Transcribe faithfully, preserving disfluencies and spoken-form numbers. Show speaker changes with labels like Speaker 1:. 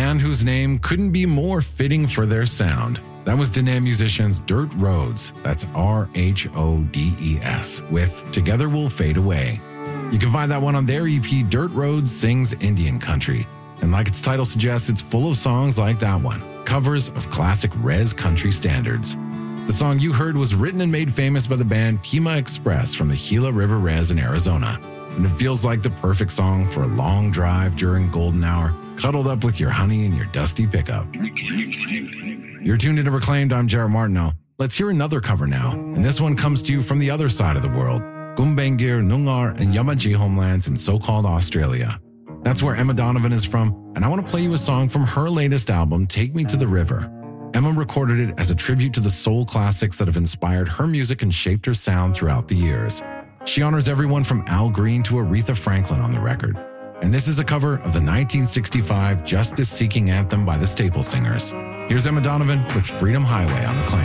Speaker 1: band whose name couldn't be more fitting for their sound. That was Dene musicians Dirt Rhodes, that's R H O D E S, with Together We'll Fade Away. You can find that one on their E P Dirt Rhodes Sings Indian Country. And like its title suggests, it's full of songs like that one, covers of classic Rez country standards. The song you heard was written and made famous by the band Pima Express from the Gila River Rez in Arizona. And it feels like the perfect song for a long drive during golden hour, cuddled up with your honey in your dusty pickup. You're tuned into Reclaimed. I'm Jarrett Martineau. Let's hear another cover now. And this one comes to you from the other side of the world, Gumbaynggirr, Noongar, and Yamatji homelands in so-called Australia. That's where Emma Donovan is from, and I want to play you a song from her latest album, Take Me to the River. Emma recorded it as a tribute to the soul classics that have inspired her music and shaped her sound throughout the years. She honors everyone from Al Green to Aretha Franklin on the record. And this is a cover of the nineteen sixty-five justice-seeking anthem by the Staple Singers. Here's Emma Donovan with Freedom Highway on Acclaim.